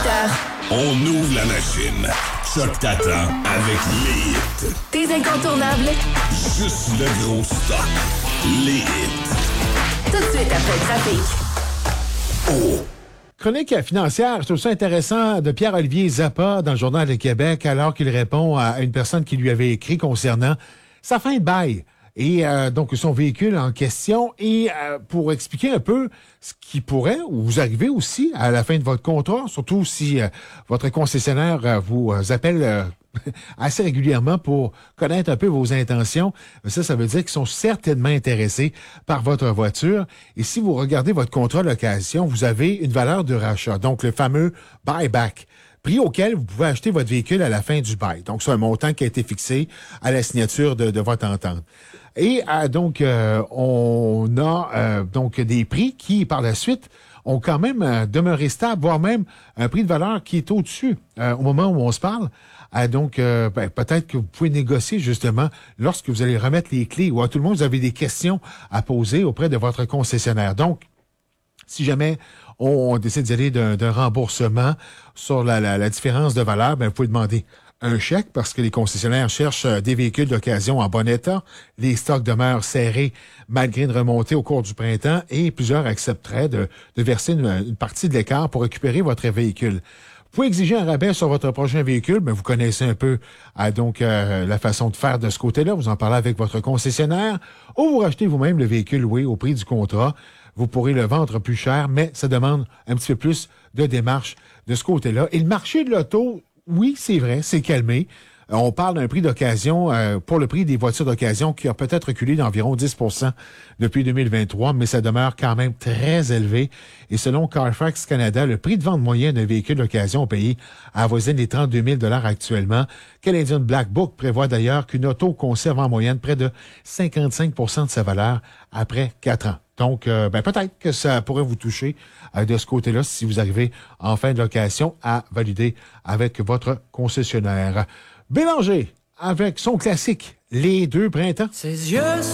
18h. On ouvre la machine. Choc t'attend avec les hits. Tes incontournables. Juste le gros stock. Les hits. Tout de suite après le trafic. Oh! Chronique financière, je trouve ça intéressant, de Pierre-Olivier Zappa dans le Journal de Québec, alors qu'il répond à une personne qui lui avait écrit concernant sa fin de bail. Et donc son véhicule en question, et pour expliquer un peu ce qui pourrait vous arriver aussi à la fin de votre contrat, surtout si votre concessionnaire vous appelle assez régulièrement pour connaître un peu vos intentions. Ça veut dire qu'ils sont certainement intéressés par votre voiture. Et si vous regardez votre contrat de location, vous avez une valeur de rachat, donc le fameux buyback, prix auquel vous pouvez acheter votre véhicule à la fin du bail. Donc, c'est un montant qui a été fixé à la signature de votre entente. Et donc, on a donc des prix qui, par la suite, ont quand même demeuré stables, voire même un prix de valeur qui est au-dessus au moment où on se parle. Donc, peut-être que vous pouvez négocier justement lorsque vous allez remettre les clés ou à tout le monde, vous avez des questions à poser auprès de votre concessionnaire. Donc, si jamais on décide d'y aller d'un remboursement sur la différence de valeur, vous pouvez demander un chèque parce que les concessionnaires cherchent des véhicules d'occasion en bon état. Les stocks demeurent serrés malgré une remontée au cours du printemps et plusieurs accepteraient de verser une partie de l'écart pour récupérer votre véhicule. Vous pouvez exiger un rabais sur votre prochain véhicule, mais vous connaissez un peu la façon de faire de ce côté-là. Vous en parlez avec votre concessionnaire ou vous rachetez vous-même le véhicule loué au prix du contrat. Vous pourrez le vendre plus cher, mais ça demande un petit peu plus de démarche de ce côté-là. Et le marché de l'auto, oui, c'est vrai, c'est calmé. On parle d'un prix d'occasion pour le prix des voitures d'occasion qui a peut-être reculé d'environ 10% depuis 2023, mais ça demeure quand même très élevé. Et selon Carfax Canada, le prix de vente moyen d'un véhicule d'occasion au pays avoisine les 32 000 $ actuellement. Canadian Black Book prévoit d'ailleurs qu'une auto conserve en moyenne près de 55% de sa valeur après 4 ans. Donc, peut-être que ça pourrait vous toucher de ce côté-là si vous arrivez en fin de location à valider avec votre concessionnaire. Bélanger, avec son classique, Les Deux Printemps. Ses yeux